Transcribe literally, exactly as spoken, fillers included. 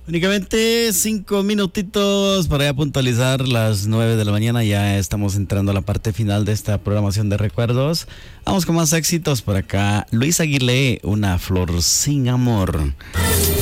Únicamente cinco minutitos para ya puntualizar las nueve de la mañana. Ya estamos entrando a la parte final de esta programación de recuerdos. Vamos con más éxitos por acá. Luis Aguilé, Una flor sin amor.